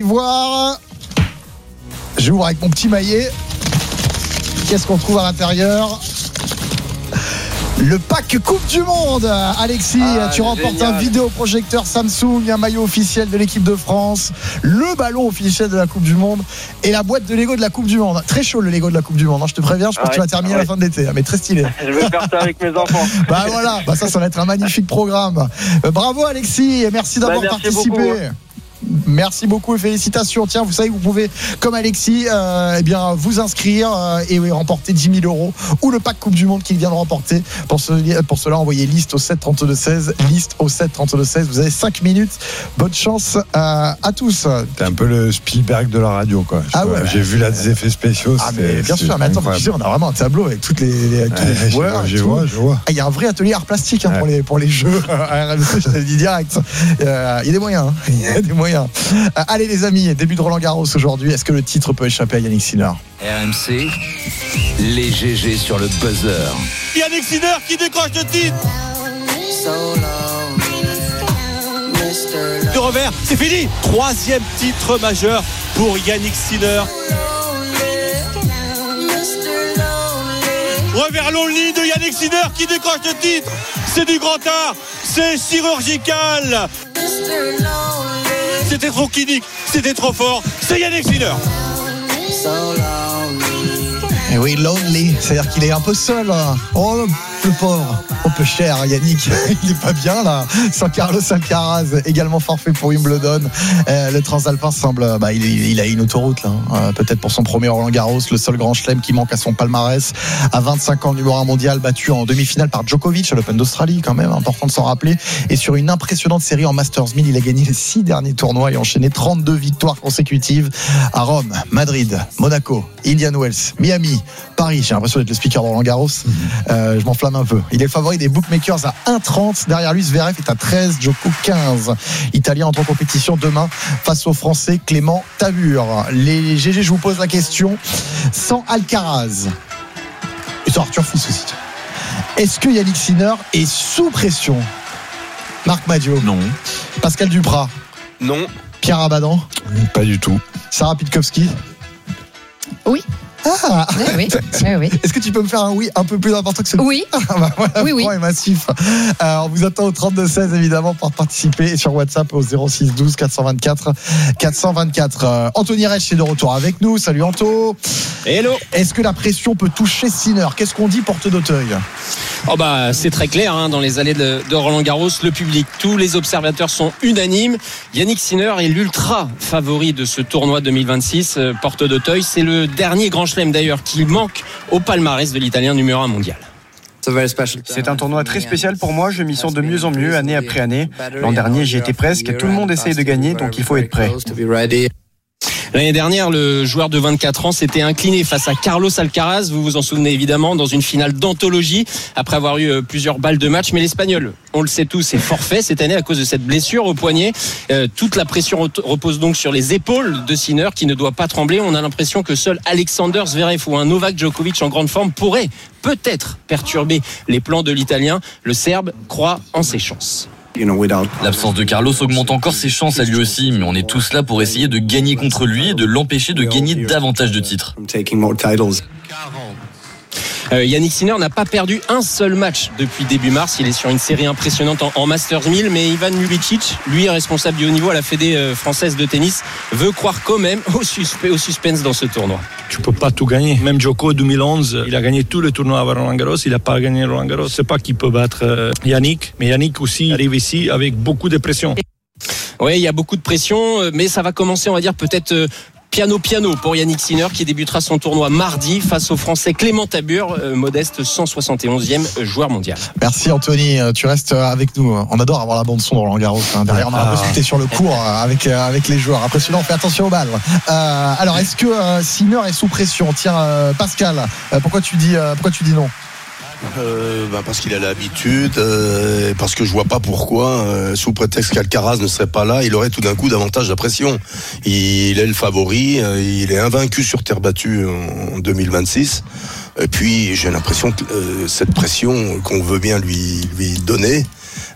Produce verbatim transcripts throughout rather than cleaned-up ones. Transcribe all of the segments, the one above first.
voir. J'ouvre avec mon petit maillet. Qu'est-ce qu'on trouve à l'intérieur ? Le pack Coupe du Monde. Alexis, ah, tu remportes génial. Un vidéoprojecteur Samsung, un maillot officiel de l'équipe de France, le ballon officiel de la Coupe du Monde et la boîte de Lego de la Coupe du Monde. Très chaud le Lego de la Coupe du Monde, je te préviens, je pense ah, que tu vas terminer ouais. à la fin de l'été, mais très stylé. Je vais faire ça avec mes enfants. Bah voilà, bah ça, ça va être un magnifique programme. Euh, bravo Alexis et merci d'avoir bah, merci participé. Beaucoup. Merci beaucoup et félicitations. Tiens, vous savez que vous pouvez, comme Alexis, euh, eh bien, vous inscrire euh, et oui, remporter dix mille euros ou le pack Coupe du Monde qu'il vient de remporter. Pour, ce, pour cela, envoyez liste au sept trente-deux seize. Liste au sept trente-deux seize. Vous avez cinq minutes. Bonne chance à, à tous. T'es un peu le Spielberg de la radio, quoi. Ah ouais, j'ai vu là des effets spéciaux. Ah, mais bien sûr, mais attends, tu sais, on a vraiment un tableau avec toutes les, les, avec tous ouais, les joueurs. Je vois, je vois. Il y a un vrai atelier art plastique hein, ouais. pour, les, pour les jeux. Je te le dis direct. Il y a des moyens. Il y a des moyens. Allez les amis, début de Roland Garros aujourd'hui. Est-ce que le titre peut échapper à Yannick Sinner ? R M C, les G G sur le buzzer. Yannick Sinner qui décroche le titre. De revers, c'est fini. Troisième titre majeur pour Yannick Sinner. Revers lonely de Yannick Sinner qui décroche le titre. C'est du grand art, c'est chirurgical. C'était trop clinique, c'était trop fort. C'est Yannick Sinner. Et oui, lonely, c'est-à-dire qu'il est un peu seul. Oh, le pauvre, un peu cher, Yannick. Il est pas bien là. Sans Carlos Alcaraz, également forfait pour Wimbledon. Euh, le Transalpin semble, bah, il, il a une autoroute là. Euh, peut-être pour son premier Roland Garros, le seul grand chelem qui manque à son palmarès. À vingt-cinq ans, numéro un mondial, battu en demi-finale par Djokovic à l'Open d'Australie, quand même important de s'en rappeler. Et sur une impressionnante série en Masters mille, il a gagné les six derniers tournois et enchaîné trente-deux victoires consécutives à Rome, Madrid, Monaco, Indian Wells, Miami, Paris. J'ai l'impression d'être le speaker de Roland Garros. Euh, je m'enflamme un peu. Il est le favori des bookmakers à un trente. Derrière lui, Zverev est à treize, Djoko quinze. Italien entre en compétition demain face au Français Clément Tabur. Les G G, je vous pose la question. Sans Alcaraz et sans Arthur Fils aussi, est-ce que Yannick Sinner est sous pression ? Marc Madio ? Non. Pascal Duprat ? Non. Pierre Abadan ? Pas du tout. Sarah Pitkowski ? Oui. Ah oui, oui. oui, oui. Est-ce que tu peux me faire un oui un peu plus important que ce oui ah, bah voilà, oui, oui. Le point est massif. Euh, on vous attend au trente-deux seize évidemment pour participer et sur WhatsApp au zéro six douze quatre cent vingt-quatre quatre cent vingt-quatre. Euh, Anthony Reich est de retour avec nous. Salut Anto. Hello. Est-ce que la pression peut toucher Sinner ? Qu'est-ce qu'on dit porte d'Auteuil ? Oh bah, c'est très clair hein, dans les allées de, de Roland Garros, le public, tous les observateurs sont unanimes. Yannick Sinner est l'ultra favori de ce tournoi deux mille vingt-six, euh, porte d'Auteuil. C'est le dernier grand chelem d'ailleurs qui manque au palmarès de l'Italien numéro un mondial. C'est un tournoi très spécial pour moi, je m'y sens de mieux en mieux année après année. L'an dernier j'y étais presque, tout le monde essaye de gagner donc il faut être prêt. L'année dernière, le joueur de vingt-quatre ans s'était incliné face à Carlos Alcaraz, vous vous en souvenez évidemment, dans une finale d'anthologie, après avoir eu plusieurs balles de match. Mais l'Espagnol, on le sait tous, est forfait cette année à cause de cette blessure au poignet. Euh, toute la pression repose donc sur les épaules de Sinner, qui ne doit pas trembler. On a l'impression que seul Alexander Zverev ou un Novak Djokovic en grande forme pourrait peut-être perturber les plans de l'Italien. Le Serbe croit en ses chances. L'absence de Carlos augmente encore ses chances à lui aussi, mais on est tous là pour essayer de gagner contre lui et de l'empêcher de gagner davantage de titres. Euh, Yannick Sinner n'a pas perdu un seul match depuis début mars. Il est sur une série impressionnante en, en Masters mille, mais Ivan Milicic, lui responsable du haut niveau à la Fédé euh, française de tennis, veut croire quand même au, suspe- au suspense dans ce tournoi. Tu peux pas tout gagner. Même Djoko deux mille onze, il a gagné tous les tournois avant Roland Garros, il a pas gagné Roland Garros. C'est pas qu'il peut battre euh, Yannick, mais Yannick aussi arrive ici avec beaucoup de pression. Oui, il y a beaucoup de pression, mais ça va commencer, on va dire peut-être. Euh, Piano piano pour Yannick Sinner qui débutera son tournoi mardi face au Français Clément Tabur, euh, modeste cent soixante et onzième joueur mondial. Merci Anthony, tu restes avec nous. On adore avoir la bande son dans Roland Garros. Hein. Derrière on a l'impression que t'es sur le court avec avec les joueurs. Impressionnant, on fait attention aux balles. Euh, alors est-ce que euh, Sinner est sous pression ? Tiens euh, Pascal, euh, pourquoi tu dis euh, pourquoi tu dis non ? Euh, bah parce qu'il a l'habitude, euh, parce que je vois pas pourquoi, euh, sous prétexte qu'Alcaraz ne serait pas là, il aurait tout d'un coup davantage de pression. Il est le favori, euh, il est invaincu sur terre battue en deux mille vingt-six. Et puis j'ai l'impression que euh, cette pression qu'on veut bien lui lui donner,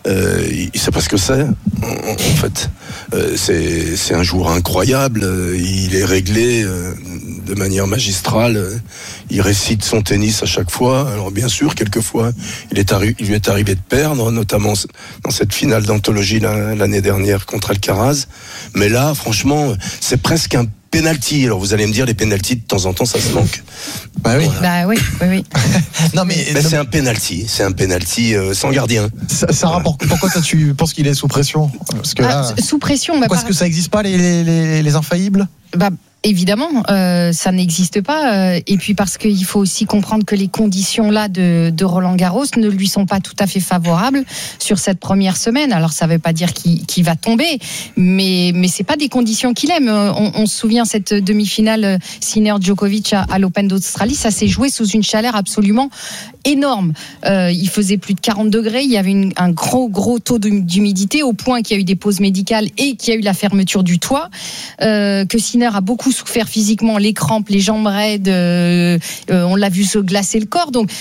Euh, il ne sait pas ce que c'est, en, en fait. Euh, c'est, c'est un joueur incroyable. Il est réglé euh, de manière magistrale. Il récite son tennis à chaque fois. Alors bien sûr, quelquefois, il, est arri- il lui est arrivé de perdre, notamment dans cette finale d'anthologie l'année dernière contre Alcaraz. Mais là, franchement, c'est presque un penalty. Alors vous allez me dire, les penalties de temps en temps, ça se manque. Bah oui. Bah oui, oui, oui. non mais, mais non, c'est un penalty, c'est un penalty euh, sans gardien. Sarah, pourquoi toi tu penses qu'il est sous pression? Parce que là, ah, sous pression. Pourquoi bah, est-ce par... que ça n'existe pas les, les, les infaillibles? Bah évidemment, euh, ça n'existe pas. Euh, et puis parce qu'il faut aussi comprendre que les conditions là de, de Roland Garros ne lui sont pas tout à fait favorables sur cette première semaine. Alors ça ne veut pas dire qu'il, qu'il va tomber, mais mais c'est pas des conditions qu'il aime. On, on se souvient cette demi-finale Sinner-Djokovic à, à l'Open d'Australie, ça s'est joué sous une chaleur absolument énorme. Euh, il faisait plus de quarante degrés, il y avait une, un gros gros taux d'humidité au point qu'il y a eu des pauses médicales et qu'il y a eu la fermeture du toit. Euh, que Sinner a beaucoup souffert physiquement, les crampes, les jambes raides, euh, euh, on l'a vu se glacer le corps. Donc,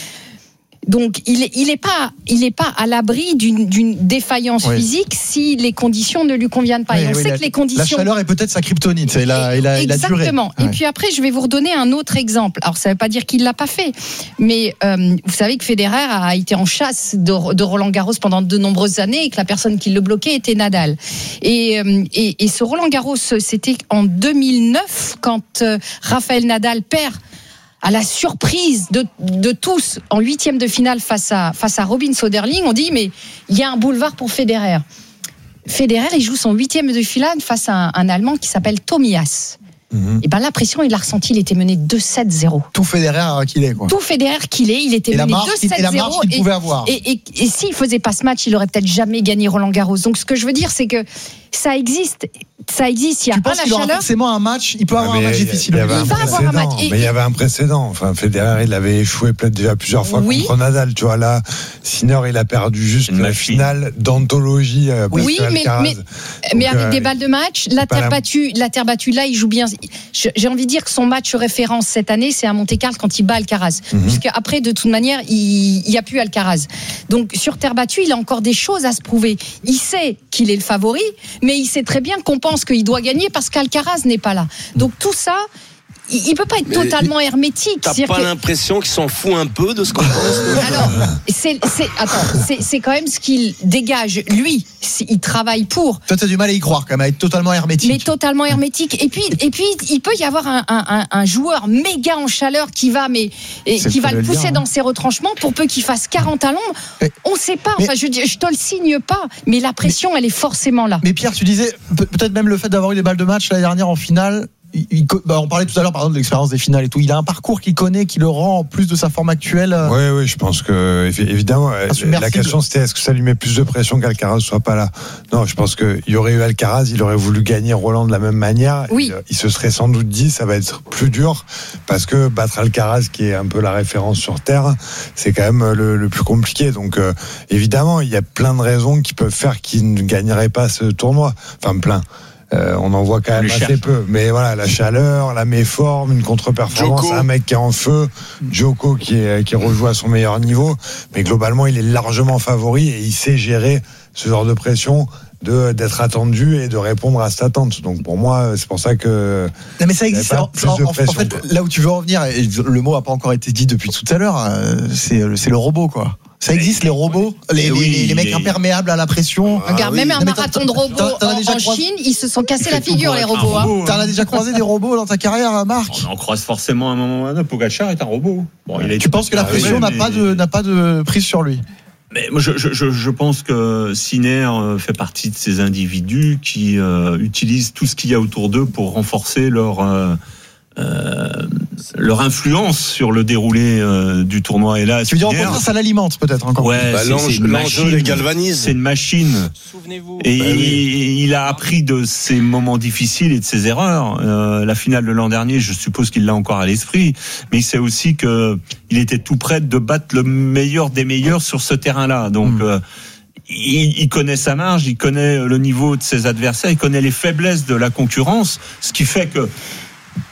donc il est, il est pas, il est pas à l'abri d'une, d'une défaillance oui. physique si les conditions ne lui conviennent pas. Oui, et on oui, sait la, que les conditions. La chaleur est peut-être sa kryptonite. Et la, et la, exactement. Et, la et puis après, je vais vous redonner un autre exemple. Alors, ça ne veut pas dire qu'il l'a pas fait, mais euh, vous savez que Federer a été en chasse de, de Roland Garros pendant de nombreuses années et que la personne qui le bloquait était Nadal. Et, euh, et, et ce Roland Garros, c'était en deux mille neuf quand euh, Rafael Nadal perd à la surprise de, de tous en huitième de finale face à, face à Robin Söderling. On dit mais il y a un boulevard pour Federer. Federer, il joue son huitième de finale face à un, un Allemand qui s'appelle Tomias. Mmh. Et ben la pression, il l'a ressenti, il était mené deux sept zéro. Tout Federer qu'il est, quoi. Tout Federer qu'il est, il était et mené marche, deux sept zéro. Et la marche qu'il pouvait avoir. Et, et, et, et s'il faisait pas ce match, il aurait peut-être jamais gagné Roland Garros. Donc ce que je veux dire, c'est que ça existe. Ça existe, il y a tu pas penses la qu'il chaleur. Aura forcément un match, il peut avoir ah, un match difficile. Il, il, il va avoir un match. Et... Mais il y avait un précédent. Enfin, Federer, il avait échoué peut-être déjà plusieurs fois oui. contre Nadal. Tu vois, là, Sinner, il a perdu juste la finale d'anthologie. Oui, mais, mais, Donc, mais avec euh, des balles de match, la terre, la... battue, la terre battue, là, il joue bien. J'ai envie de dire que son match référence cette année, c'est à Monte-Carlo quand il bat Alcaraz. Mm-hmm. Puisqu'après, de toute manière, il n'y a plus Alcaraz. Donc, sur terre battue, il a encore des choses à se prouver. Il sait qu'il est le favori, mais il sait très bien qu'on pense qu'il doit gagner parce qu'Alcaraz n'est pas là. Donc tout ça, il ne peut pas être mais totalement hermétique. T'as pas que... l'impression qu'il s'en fout un peu de ce qu'on pense? Alors, c'est, c'est, attends, c'est, c'est quand même ce qu'il dégage. Lui, il travaille pour. Toi, tu as du mal à y croire, quand même, à être totalement hermétique. Mais totalement hermétique. Et puis, et puis il peut y avoir un, un, un joueur méga en chaleur qui va, mais, et, qui va le, le pousser dire, dans hein. ses retranchements pour peu qu'il fasse quarante à l'ombre. Mais, on ne sait pas. Enfin, je, je te le signe pas. Mais la pression, mais, elle est forcément là. Mais Pierre, tu disais, peut-être même le fait d'avoir eu les balles de match l'année dernière en finale. Il, il, bah on parlait tout à l'heure par exemple de l'expérience des finales et tout. Il a un parcours qu'il connaît, qui le rend en plus de sa forme actuelle. Oui, oui, je pense que évidemment. La question c'était est-ce que ça lui met plus de pression qu'Alcaraz soit pas là? Non, je pense qu'il y aurait eu Alcaraz, il aurait voulu gagner Roland de la même manière. Oui. Il, il se serait sans doute dit ça va être plus dur parce que battre Alcaraz, qui est un peu la référence sur terre, c'est quand même le, le plus compliqué. Donc euh, évidemment, il y a plein de raisons qui peuvent faire qu'il ne gagnerait pas ce tournoi. Enfin, plein. Euh, on en voit quand même assez peu, mais voilà, la chaleur, la méforme, une contre-performance, Djoko. Un mec qui est en feu, Djoko qui est qui rejoue à son meilleur niveau, mais globalement il est largement favori et il sait gérer ce genre de pression, de d'être attendu et de répondre à cette attente. Donc pour moi, c'est pour ça que non mais ça existe. En, en, en fait, là où tu veux en venir, et le mot a pas encore été dit depuis tout à l'heure, c'est c'est le robot quoi. Ça existe les robots, les, oui, les, les mecs et... imperméables à la pression. Ah, Regarde, oui. même un marathon de robots t'as, t'as en, en Chine, ils se sont cassés la figure les robots. Hein. Robot, T'en as déjà croisé des robots dans ta carrière, Marc? On en croise forcément à un moment ou à un autre. Pogacar est un robot. Bon, il a tu penses que la pression n'a, mais... pas de, n'a pas de prise sur lui? Mais moi, je, je, je pense que Sinner fait partie de ces individus qui euh, utilisent tout ce qu'il y a autour d'eux pour renforcer leur... Euh, Euh, leur influence sur le déroulé euh, du tournoi. Et là, tu veux dire encore ça l'alimente peut-être encore. Ouais, bah, c'est, l'enjeu, c'est une l'enjeu machine, les galvanise. C'est une machine. Souvenez-vous. Et bah, il, oui. il a appris de ses moments difficiles et de ses erreurs. Euh, la finale de l'an dernier, je suppose qu'il l'a encore à l'esprit, mais il sait aussi que il était tout près de battre le meilleur des meilleurs sur ce terrain-là. Donc. Mmh. Euh, Il, il connaît sa marge, il connaît le niveau de ses adversaires, il connaît les faiblesses de la concurrence, ce qui fait que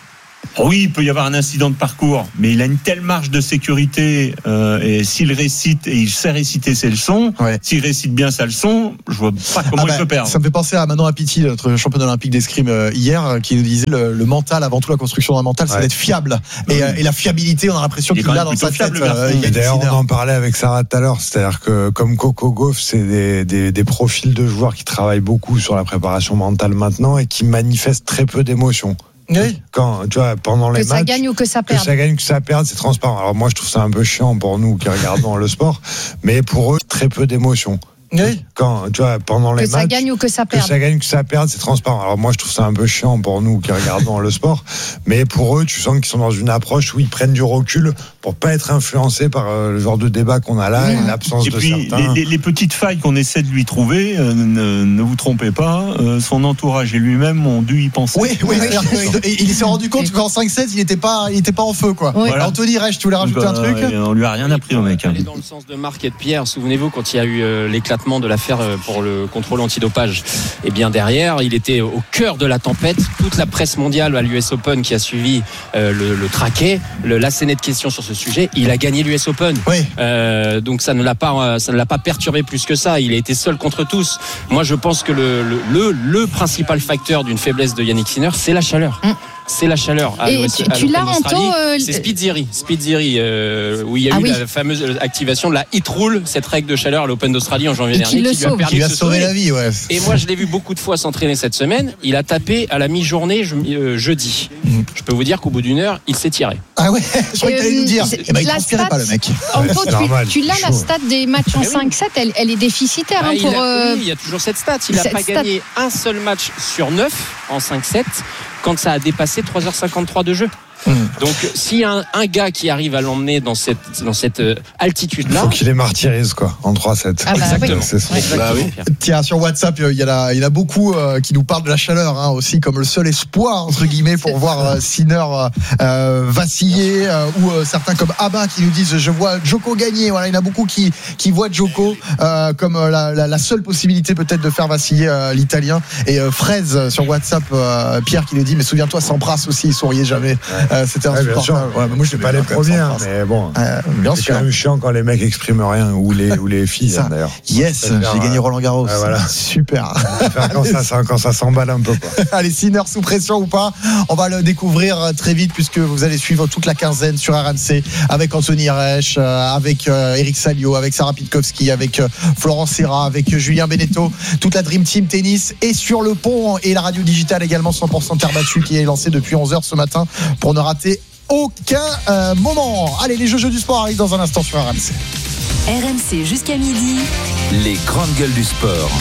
Oui, il peut y avoir un incident de parcours, mais il a une telle marge de sécurité euh, et s'il récite, et il sait réciter ses leçons, ouais. s'il récite bien sa leçon, je vois pas comment ah bah, il peut perdre. Ça me fait penser à Manon Apiti, notre championne olympique d'escrime euh, hier, qui nous disait le, le mental, avant tout la construction d'un mental, ouais. c'est d'être fiable. Et, oui. euh, et la fiabilité, on a l'impression il qu'il l'a dans sa tête. Euh, et d'ailleurs, on en parlait avec Sarah tout à l'heure, c'est-à-dire que comme Coco Gauff, c'est des, des, des profils de joueurs qui travaillent beaucoup sur la préparation mentale maintenant et qui manifestent très peu d'émotions. Oui. Quand, tu vois, pendant les que matchs. Que ça gagne ou que ça perde. Que ça gagne ou que ça perde, c'est transparent. Alors moi, je trouve ça un peu chiant pour nous qui regardons le sport, mais pour eux, très peu d'émotions. Oui. Quand, tu vois, pendant les que matchs. Que ça gagne ou que ça perde. Que ça gagne ou que ça perde, c'est transparent. Alors moi, je trouve ça un peu chiant pour nous qui regardons le sport, mais pour eux, tu sens qu'ils sont dans une approche où ils prennent du recul pour pas être influencés par euh, le genre de débat qu'on a là mmh. et l'absence et de puis, certains. Les, les, les petites failles qu'on essaie de lui trouver, euh, ne, ne vous trompez pas, euh, son entourage et lui-même ont dû y penser. Oui, oui, oui. Il s'est rendu compte qu'en cinq sept, il n'était pas, il était pas en feu, quoi. Oui. Voilà. Anthony Reich, tu voulais rajouter bah, un truc? On lui a rien appris au mec. Hein. Dans le sens de Marc et de Pierre, souvenez-vous quand il y a eu euh, l'éclatement de l'affaire euh, pour le contrôle antidopage. Et bien derrière, il était au cœur de la tempête. Toute la presse mondiale à l'U S Open qui a suivi euh, le, le traquet, le l'asséné de questions sur ce sujet. Il a gagné l'U S Open. Oui. Euh, donc ça ne l'a pas, ça ne l'a pas perturbé plus que ça. Il a été seul contre tous. Moi, je pense que le le le, le principal facteur d'une faiblesse de Yannick Sinner, c'est la chaleur. Mmh. C'est la chaleur. À et tu, tu l'as en taux euh, c'est Spitziri, Spitziri euh, où il y a ah eu oui. la fameuse activation de la heat rule, cette règle de chaleur à l'Open d'Australie en janvier et dernier, qui, qui lui a permis qui de a se sauvé sauver. la vie. Ouais. Et moi, je l'ai vu beaucoup de fois s'entraîner cette semaine. Il a tapé à la mi-journée je, euh, jeudi. Mmh. Je peux vous dire qu'au bout d'une heure, il s'est tiré. Ah ouais, je croyais que tu allais nous dire. Eh ben, il transpirait pas le mec. En gros, tu, tu l'as la stat des matchs en cinq sept, elle, elle est déficitaire. Ah, hein, pour, il a, euh... oui, il y a toujours cette stat. Il n'a pas stat. gagné un seul match sur neuf en cinq sept quand ça a dépassé trois heures cinquante-trois de jeu. Mmh. Donc, s'il y a un, un gars qui arrive à l'emmener dans cette, dans cette euh, altitude-là. Il faut qu'il les martyrise, quoi, en trois sept. Ah bah Exactement. Oui. C'est ça. Exactement. Bah oui. Tiens, sur WhatsApp, il y, a, il y en a beaucoup euh, qui nous parlent de la chaleur, hein, aussi, comme le seul espoir, entre guillemets, pour voir euh, Sinner euh, vaciller, euh, ou euh, certains comme Abba qui nous disent je vois Djoko gagner. Voilà, il y en a beaucoup qui, qui voient Djoko euh, comme euh, la, la, la seule possibilité, peut-être, de faire vaciller euh, l'Italien. Et euh, Fraise, sur WhatsApp, euh, Pierre qui nous dit mais souviens-toi, Sampras aussi, il souriait jamais. Euh, c'était un ouais, Ouais, mais moi je ne pas les premiers, mais bon, euh, bien c'est sûr. Quand même chiant quand les mecs expriment rien, ou les ou les filles hein, d'ailleurs. Yes, j'ai euh, gagné Roland Garros. Euh, voilà. Super. Quand ça, quand ça s'emballe un peu. Quoi. Allez, Sinner sous pression ou pas, on va le découvrir très vite puisque vous allez suivre toute la quinzaine sur R M C avec Anthony Reich, avec euh, Eric Salio, avec Sarah Pitkowski, avec euh, Florent Serra, avec euh, Julien Beneteau, toute la Dream Team tennis et sur le pont et la radio digitale également cent pour cent terre battue qui est lancée depuis onze heures ce matin pour ne rater aucun euh, moment. Allez, les jeux, jeux du sport arrivent dans un instant sur R M C. R M C jusqu'à midi. Les grandes gueules du sport.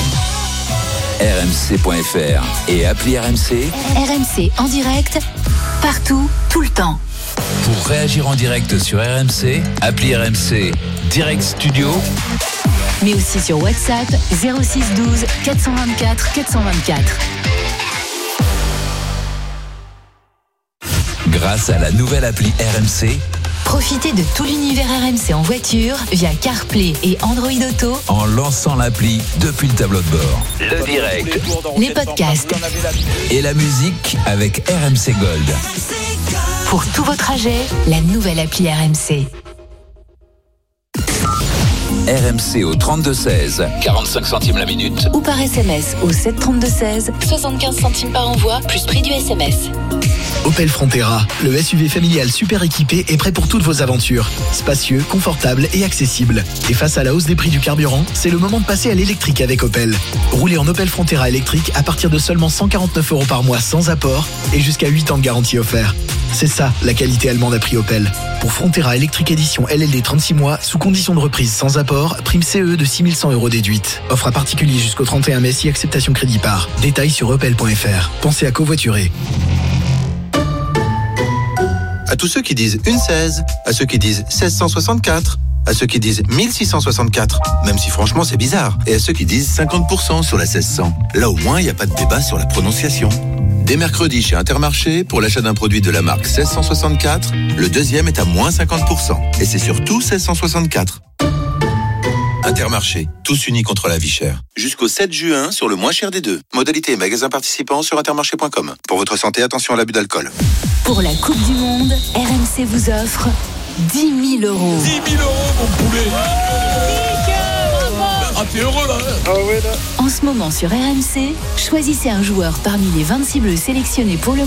R M C point F R et appli R M C. R M C en direct, partout, tout le temps. Pour réagir en direct sur R M C, appli R M C Direct Studio. Mais aussi sur WhatsApp zéro six douze quatre cent vingt-quatre quatre cent vingt-quatre. Grâce à la nouvelle appli R M C, profitez de tout l'univers R M C en voiture via CarPlay et Android Auto en lançant l'appli depuis le tableau de bord. Le direct, les podcasts et la musique avec R M C Gold. Pour tous vos trajets, la nouvelle appli R M C. R M C au trente-deux seize, quarante-cinq centimes la minute. Ou par S M S au sept trente-deux seize, soixante-quinze centimes par envoi, plus prix du S M S. Opel Frontera, le S U V familial super équipé est prêt pour toutes vos aventures. Spacieux, confortable et accessible. Et face à la hausse des prix du carburant, c'est le moment de passer à l'électrique avec Opel. Roulez en Opel Frontera électrique à partir de seulement cent quarante-neuf euros par mois sans apport et jusqu'à huit ans de garantie offert. C'est ça, la qualité allemande à prix Opel. Pour Frontera électrique édition L L D trente-six mois, sous condition de reprise sans apport, prime C E de six mille cent euros déduite. Offre à particulier jusqu'au trente et un mai si acceptation crédit par. Détails sur opel point F R. Pensez à covoiturer. À tous ceux qui disent une seize, à ceux qui disent mille six cent soixante-quatre, à ceux qui disent mille six cent soixante-quatre, même si franchement c'est bizarre, et à ceux qui disent cinquante pour cent sur la seize cents. Là au moins il n'y a pas de débat sur la prononciation. Dès mercredi chez Intermarché, pour l'achat d'un produit de la marque mille six cent soixante-quatre, le deuxième est à moins cinquante pour cent. Et c'est surtout mille six cent soixante-quatre. Intermarché, tous unis contre la vie chère. Jusqu'au sept juin sur le moins cher des deux. Modalité et magasins participants sur intermarché point com. Pour votre santé, attention à l'abus d'alcool. Pour la Coupe du Monde, R M C vous offre dix mille euros. dix mille euros, mon poulet. Ah, t'es heureux là, hein. En ce moment sur R M C, choisissez un joueur parmi les vingt-six bleus sélectionnés pour le